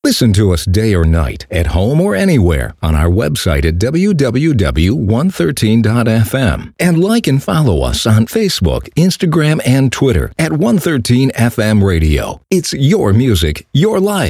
Listen to us day or night, at home or anywhere, on our website at www.113.fm. And like and follow us on Facebook, Instagram, and Twitter at 113 FM Radio. It's your music, your life.